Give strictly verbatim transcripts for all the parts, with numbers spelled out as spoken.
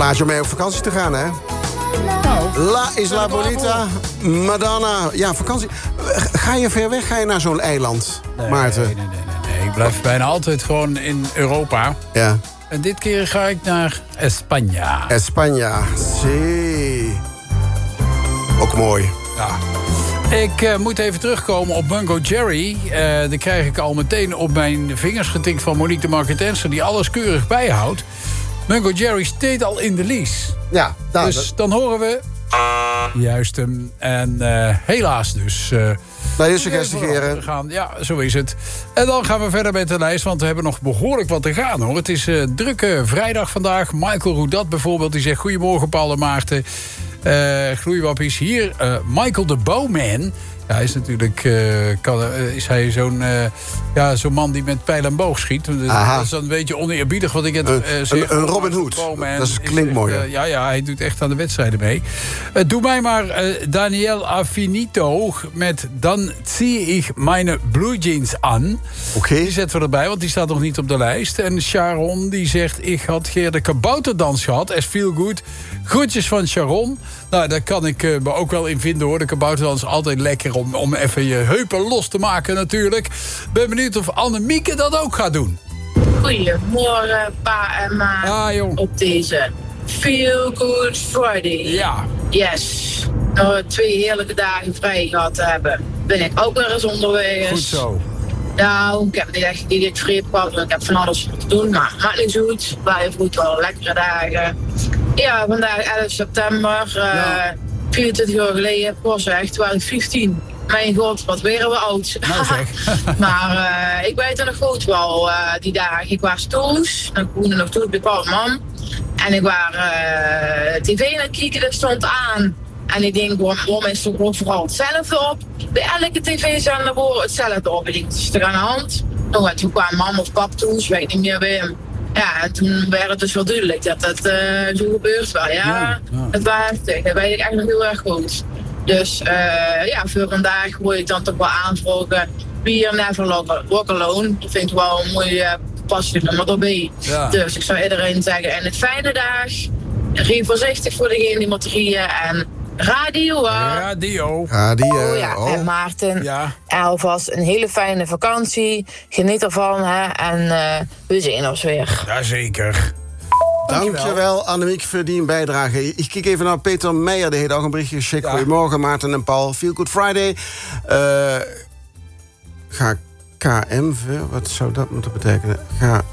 plaatje om mee op vakantie te gaan, hè? Nou, La Isla Bonita, Madonna. Ja, vakantie. Ga je ver weg? Ga je naar zo'n eiland, nee, Maarten? Nee, nee, nee, nee, nee. Ik blijf bijna altijd gewoon in Europa. Ja. En dit keer ga ik naar España. España, sí. Ook mooi. Ja. Ik uh, moet even terugkomen op Mungo Jerry. Uh, die krijg ik al meteen op mijn vingers getikt van Monique de Marketenser, die alles keurig bijhoudt. Mungo Jerry steekt al in de lease. Ja, nou, dus dat... dan horen we... Juist hem. En uh, helaas dus... Uh, Nou, je suggestie, Geren. gaan. Ja, zo is het. En dan gaan we verder met de lijst, want we hebben nog behoorlijk wat te gaan, hoor. Het is uh, drukke vrijdag vandaag. Michael Roedat bijvoorbeeld, die zegt... Goedemorgen, Paul en Maarten. Uh, Gloeiwappies hier. Uh, Michael de Bowman... Ja, hij is natuurlijk uh, kan, uh, is hij zo'n uh, ja, zo'n man die met pijl en boog schiet. Dus dat is dan een beetje oneerbiedig wat ik het uh, een, zeg. Een Robin Hood. Bowman dat is, klinkt is, mooi. Uh, ja, ja, hij doet echt aan de wedstrijden mee. Uh, doe mij maar uh, Daniel Affinito met Dan zie ik mijn blue jeans aan. Okay. Die zetten we erbij, want die staat nog niet op de lijst. En Sharon die zegt, ik had Geer de kabouterdans gehad. As feel good. Groetjes van Sharon. Nou, daar kan ik uh, me ook wel in vinden, hoor. De kabouterdans is altijd lekker om, om even je heupen los te maken, natuurlijk. Ben benieuwd of Annemieke dat ook gaat doen. Goedemorgen, pa en ma. Ah, jong. Op deze Feel Good Friday. Ja. Yes. Nou, twee heerlijke dagen vrij gehad te hebben. Ben ik ook weer eens onderweg. Goed zo. Nou, ik heb niet echt die ik vrij gehad, want ik heb van alles te doen, maar maakt niet zo goed. Blijf goed, wel lekkere dagen. Ja, vandaag elf september. Uh, ja. vierentwintig jaar geleden, was echt, waren ik vijftien. Mijn god, wat waren we oud. Nou zeg. Maar uh, ik weet er nog goed wel, uh, die dagen. Ik was thuis, ik woonde nog thuis bij papa en mam. En ik was uh, tv aan het kijken, dat stond aan. En ik denk, waarom is er overal hetzelfde op? Bij elke tv-zender wordt hetzelfde op. Ik denk, het is er aan de hand. Nou, toen kwam mam of pap thuis, weet niet meer bij hem. Ja, en toen werd het dus wel duidelijk dat het uh, zo gebeurt wel. Ja, ja, ja. Het was heftig, dat weet ik eigenlijk heel erg goed. Dus uh, ja, voor vandaag word ik dan toch wel aanvragen. Beer never walk alone. Dat vind ik wel een mooie passie nummer erbij. Ja. Dus ik zou iedereen zeggen, en het fijne dag. Rij voorzichtig voor degene die moet rijden. En radio. Radio. Radio. Oh ja, oh. en Maarten. Ja. Alvast een hele fijne vakantie. Geniet ervan, hè. En uh, we zien ons weer. Jazeker. Dankjewel, Dankjewel Annemiek, voor die bijdrage. Ik kijk even naar Peter Meijer, die heeft ook een berichtje geschickt. Ja. Goedemorgen, Maarten en Paul. Feel Good Friday. Uh, ga K M, wat zou dat moeten betekenen? Ga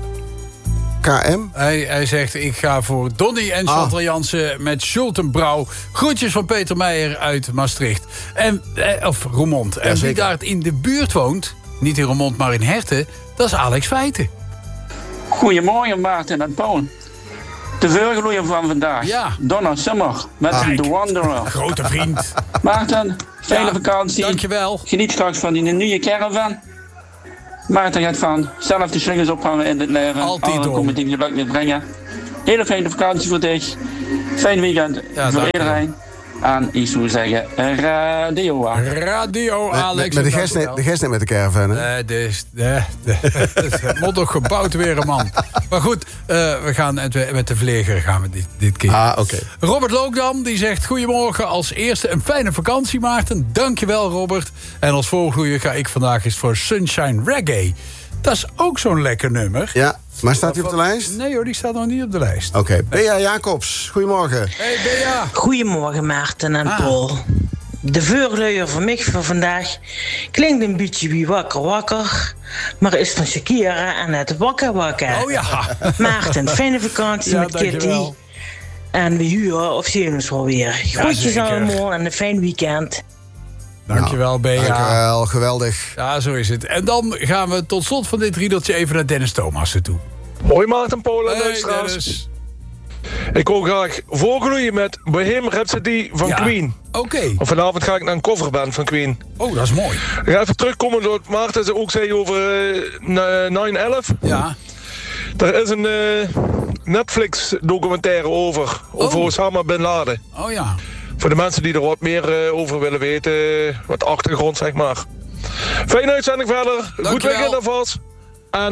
K M? Hij, hij zegt, ik ga voor Donny en Chantal ah. Jansen met Schultenbrouw. Groetjes van Peter Meijer uit Maastricht. En, eh, of Roermond. Ja, en wie zeker. Daar in de buurt woont, niet in Roermond, maar in Herten, dat is Alex Feiten. Goedemorgen, Maarten en Paul. De vuurgloeier van vandaag. Ja. Donna Summer met ah, The Wanderer. Grote vriend. Maarten, fijne ja, vakantie. Dankjewel. Geniet straks van die nieuwe caravan. Maarten gaat van zelf de slingers ophangen in het leven. Altijd Alle komen die geluk weer brengen. Hele fijne vakantie voor dich. Fijn weekend ja, voor iedereen. En ik zou zeggen, radio. Radio, Alex. Met, met de gest de gest met de caravan, hè? Uh, dus, uh, het moet toch gebouwd weer, man. Maar goed, uh, we gaan met de vleger gaan we dit, dit keer. Ah, oké. Okay. Robert Lookdam, die zegt... Goedemorgen, als eerste een fijne vakantie, Maarten. Dankjewel, Robert. En als volgende ga ik vandaag eens voor Sunshine Reggae. Dat is ook zo'n lekker nummer. Ja, maar staat hij op de lijst? Nee hoor, die staat nog niet op de lijst. Oké, okay. Bea Jacobs, goedemorgen. Hey Bea. Goedemorgen Maarten en ah. Paul. De vuurluier voor mij voor vandaag klinkt een beetje wie wakker wakker, maar is van Shakira en het wakker wakker. Oh ja. Maarten, fijne vakantie ja, met Kitty. Wel. En we huren of zien ons wel weer. Groetjes ja, allemaal en een fijn weekend. Dankjewel, Bea. Dankjewel, geweldig. Ja, zo is het. En dan gaan we tot slot van dit riedeltje even naar Dennis Thomassen toe. Hoi Maarten, Paul en hey, luisteraars. Ik wil graag voorgloeien met Bohemian Rhapsody van ja. Queen. Oké. Okay. Vanavond ga ik naar een coverband van Queen. Oh, dat is mooi. Ik ga even terugkomen door wat Maarten ze ook zei over uh, negen elf. Ja. Er is een uh, Netflix documentaire over. Oh. Over Osama Bin Laden. Oh ja. Voor de mensen die er wat meer uh, over willen weten. Wat achtergrond, zeg maar. Fijne uitzending verder. Dank Goed weekend alvast. En uh,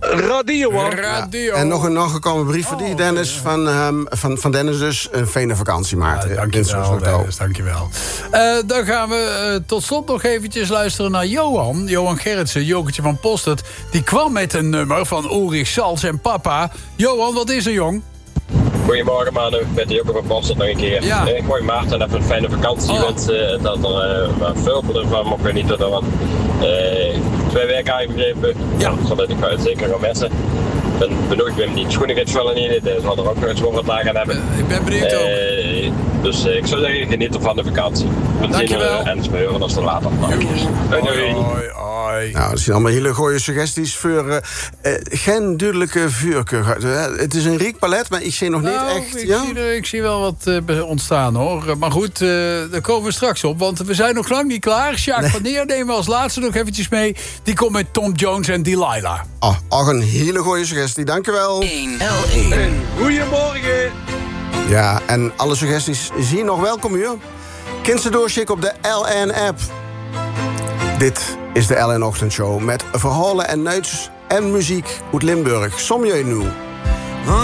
radio, hoor. Radio. Ja. En nog een nog gekomen brief voor die, Dennis. Oh, van, um, van, van Dennis dus. Een fijne vakantie, Maarten. Ja, dankjewel, Dennis, dankjewel. Uh, dan gaan we uh, tot slot nog eventjes luisteren naar Johan. Johan Gerritsen, Jokertje van Postert. Die kwam met een nummer van Ulrich Sals en papa. Johan, wat is er, jong? Goedemorgen, Manu. Met de Joker van Postert nog een keer. Ja. Ik gooi Maarten even een fijne vakantie. Oh. Wens uh, dat er uh, wat veel ervan, maar ik weet niet dat er wat uh, twee weken aangegrepen. Ja. Zodat ik het zeker ga missen. Ik ben benieuwd, ik ben niet schoenen gaat vullen niet. Dus we hadden er ook nog eens over wat aan hebben. Uh, ik ben benieuwd ook. Uh, dus uh, ik zou zeggen, geniet van de vakantie. Dankjewel. En we horen ons er later. Doei, doei. Hoi, hoi. Nou, dat zijn allemaal hele goede suggesties voor uh, uh, geen duidelijke vuurkeur. Uh, het is een riek palet, maar ik zie nog niet nou, echt... Ik, ja? zie er, ik zie wel wat uh, ontstaan, hoor. Maar goed, uh, daar komen we straks op. Want we zijn nog lang niet klaar. Sjaak nee. van Neer nemen we als laatste nog eventjes mee. Die komt met Tom Jones en Delilah. Oh, ook een hele goede suggestie. Dankjewel. één L één. Goedemorgen. Ja, en alle suggesties zien nog welkom hier. Kind ze doorschikken op de L N-app. Dit is de L N-ochtendshow met verhalen en nuits en muziek uit Limburg. Som je nu.